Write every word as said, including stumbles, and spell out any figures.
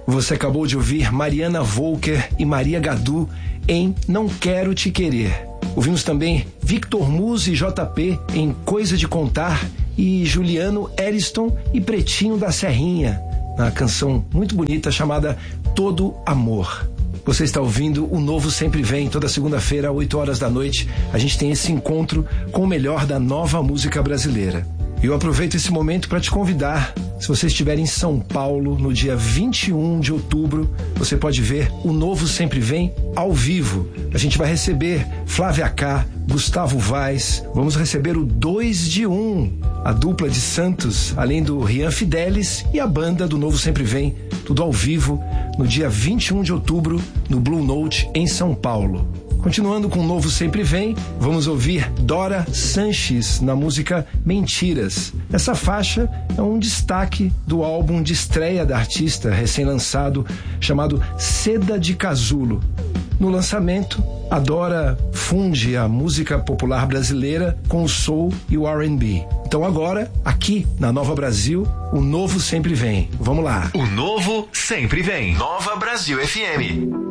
Você acabou de ouvir Mariana Volker e Maria Gadu em Não Quero Te Querer. Ouvimos também Victor Musi e J P em Coisa de Contar e Juliano Eriston e Pretinho da Serrinha na canção muito bonita chamada Todo Amor. Você está ouvindo o Novo Sempre Vem, toda segunda-feira, às oito horas da noite. A gente tem esse encontro com o melhor da nova música brasileira. Eu aproveito esse momento para te convidar. Se você estiver em São Paulo, no dia vinte e um de outubro, você pode ver o Novo Sempre Vem ao vivo. A gente vai receber Flávia K, Gustavo Vaz, vamos receber o dois de um, a dupla de Santos, além do Rian Fidelis e a banda do Novo Sempre Vem, tudo ao vivo, no dia vinte e um de outubro, no Blue Note, em São Paulo. Continuando com o Novo Sempre Vem, vamos ouvir Dora Sanches na música Mentiras. Essa faixa é um destaque do álbum de estreia da artista recém-lançado, chamado Seda de Casulo. No lançamento, a Dora funde a música popular brasileira com o soul e o R and B. Então agora, aqui na Nova Brasil, o Novo Sempre Vem. Vamos lá. O Novo Sempre Vem. Nova Brasil F M.